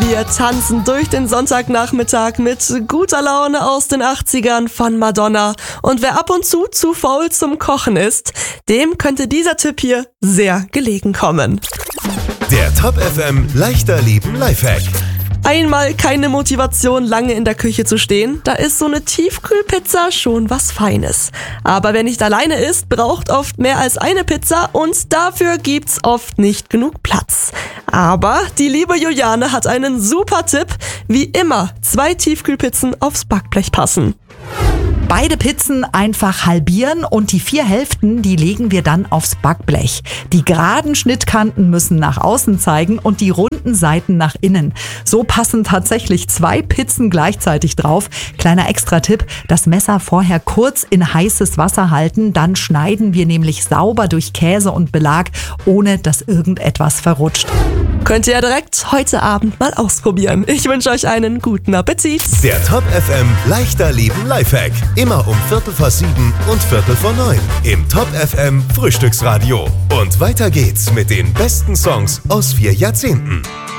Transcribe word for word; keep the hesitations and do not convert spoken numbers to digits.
Wir tanzen durch den Sonntagnachmittag mit guter Laune aus den achtzigern von Madonna. Und wer ab und zu zu faul zum Kochen ist, dem könnte dieser Tipp hier sehr gelegen kommen. Der Top F M Leichter Leben Lifehack. Einmal keine Motivation, lange in der Küche zu stehen, da ist so eine Tiefkühlpizza schon was Feines. Aber wer nicht alleine ist, braucht oft mehr als eine Pizza und dafür gibt's oft nicht genug Platz. Aber die liebe Juliane hat einen super Tipp, wie immer zwei Tiefkühlpizzen aufs Backblech passen. Beide Pizzen einfach halbieren und die vier Hälften, die legen wir dann aufs Backblech. Die geraden Schnittkanten müssen nach außen zeigen und die runden Seiten nach innen. So passen tatsächlich zwei Pizzen gleichzeitig drauf. Kleiner Extra-Tipp, das Messer vorher kurz in heißes Wasser halten, dann schneiden wir nämlich sauber durch Käse und Belag, ohne dass irgendetwas verrutscht. Könnt ihr ja direkt heute Abend mal ausprobieren. Ich wünsche euch einen guten Appetit. Der Top F M Leichter Leben Lifehack. Immer um Viertel vor sieben und Viertel vor neun im Top F M Frühstücksradio. Und weiter geht's mit den besten Songs aus vier Jahrzehnten.